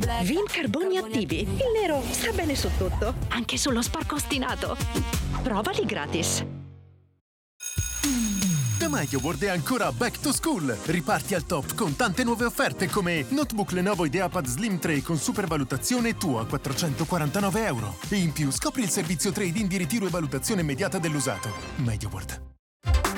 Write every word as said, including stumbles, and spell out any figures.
Vin Carboni attivi. Il nero sta bene su tutto, anche sullo sporco ostinato. Provali gratis. Da MediaWorld è ancora back to school. Riparti al top con tante nuove offerte come notebook Lenovo IdeaPad Slim tre con supervalutazione tua a quattrocentoquarantanove euro. E in più scopri il servizio trade-in di ritiro e valutazione immediata dell'usato. MediaWorld.